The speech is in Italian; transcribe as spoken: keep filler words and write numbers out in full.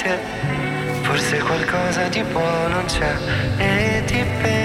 che forse qualcosa di buono c'è e ti penso